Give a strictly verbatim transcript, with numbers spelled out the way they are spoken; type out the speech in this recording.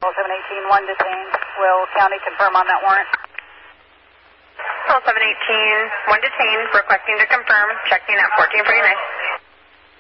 seven eighteen, one detained. Will county confirm on that warrant? seven eighteen, one detained, requesting to confirm, checking at fourteen forty-nine.